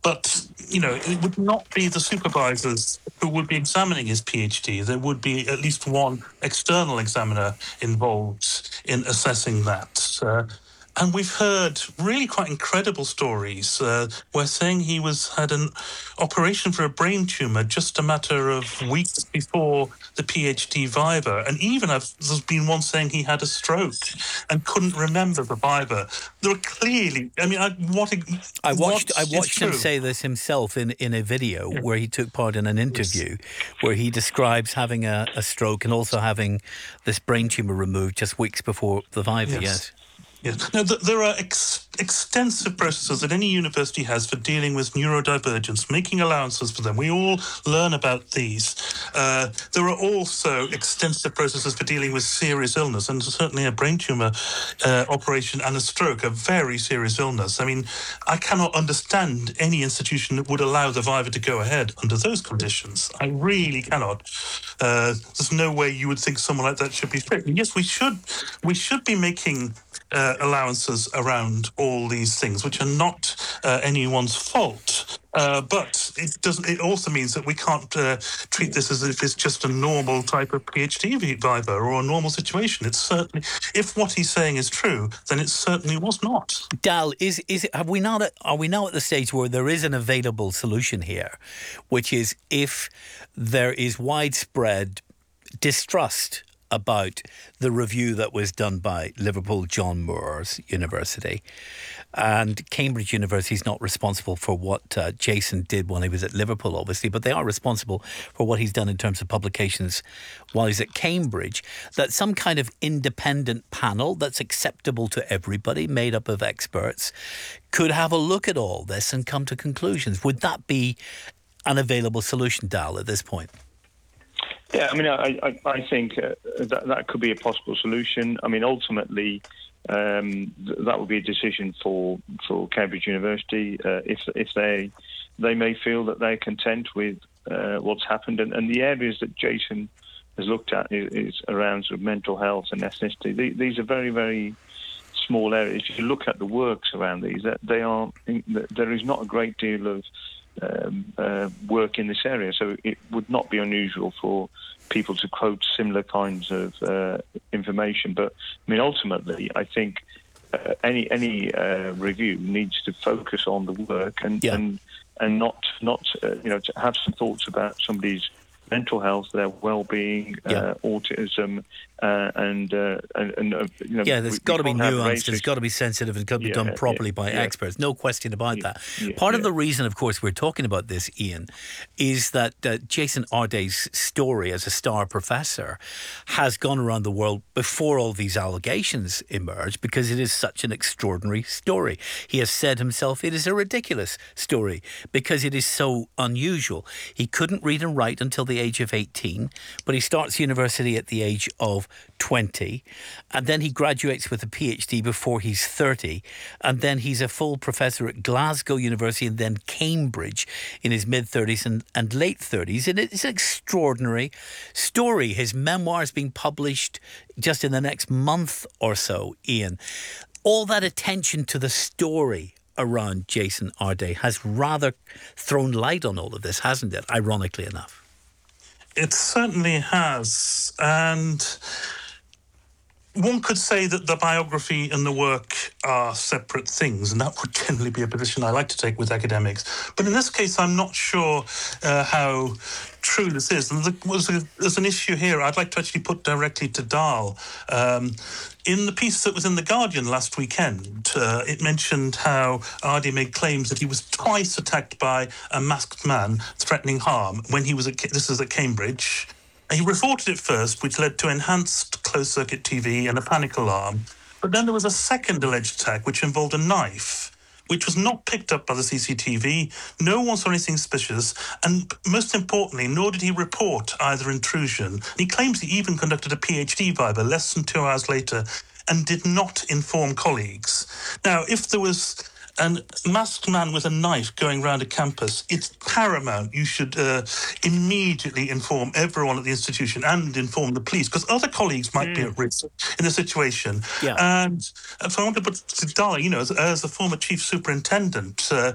But, it would not be the supervisors who would be examining his PhD. There would be at least one external examiner involved in assessing that. And we've heard really quite incredible stories where saying he had an operation for a brain tumour just a matter of weeks before the PhD viva. And even there's been one saying he had a stroke and couldn't remember the viva. There are clearly, I watched him say this himself in a video where he took part in an interview where he describes having a stroke and also having this brain tumour removed just weeks before the viva, yes. Yes. Now, there are extensive processes that any university has for dealing with neurodivergence, making allowances for them. We all learn about these. There are also extensive processes for dealing with serious illness, and certainly a brain tumour operation and a stroke, a very serious illness. I mean, I cannot understand any institution that would allow the viva to go ahead under those conditions. I really cannot. There's no way you would think someone like that should be strict. Yes, we should be making allowances around all these things, which are not anyone's fault. But it also means that we can't treat this as if it's just a normal type of PhD viva or a normal situation. It's certainly, if what he's saying is true, then it certainly was not. Dal, are we now at the stage where there is an available solution here, which is if there is widespread distrust about the review that was done by Liverpool John Moores University, and Cambridge University is not responsible for what Jason did when he was at Liverpool, obviously, but they are responsible for what he's done in terms of publications while he's at Cambridge, that some kind of independent panel that's acceptable to everybody, made up of experts, could have a look at all this and come to conclusions. Would that be an available solution, Dal, at this point? Yeah, I mean, I think that could be a possible solution. I mean, ultimately, that would be a decision for Cambridge University if they may feel that they're content with what's happened. And the areas that Jason has looked at is around sort of mental health and ethnicity. These are very, very small areas. If you look at the works around these, there is not a great deal of work in this area, so it would not be unusual for people to quote similar kinds of information. But I mean, ultimately, I think any review needs to focus on the work and not to have some thoughts about somebody's mental health, their well-being, autism, there's got to be nuanced, it's got to be sensitive, it's got to be done properly by experts. No question about that. Part of the reason, of course, we're talking about this, Ian, is that Jason Arday's story as a star professor has gone around the world before all these allegations emerged, because it is such an extraordinary story. He has said himself it is a ridiculous story because it is so unusual. He couldn't read and write until the age of 18, but he starts university at the age of 20, and then he graduates with a PhD before he's 30, and then he's a full professor at Glasgow University and then Cambridge in his mid-30s and late 30s, and it's an extraordinary story. His memoir's being published just in the next month or so, Ian. All that attention to the story around Jason Arday has rather thrown light on all of this, hasn't it, ironically enough? It certainly has, and one could say that the biography and the work are separate things, and that would generally be a position I like to take with academics. But in this case, I'm not sure how true this is. And there's an issue here I'd like to actually put directly to Dal. In the piece that was in The Guardian last weekend, it mentioned how Ardie made claims that he was twice attacked by a masked man threatening harm when he was this is at Cambridge. He reported it first, which led to enhanced closed-circuit TV and a panic alarm. But then there was a second alleged attack, which involved a knife, which was not picked up by the CCTV. No one saw anything suspicious. And most importantly, nor did he report either intrusion. And he claims he even conducted a PhD viva less than 2 hours later and did not inform colleagues. Now, if there was a masked man with a knife going around a campus, it's paramount you should immediately inform everyone at the institution and inform the police, because other colleagues might be at risk in the situation. And if I want to put to Dal, as a former chief superintendent,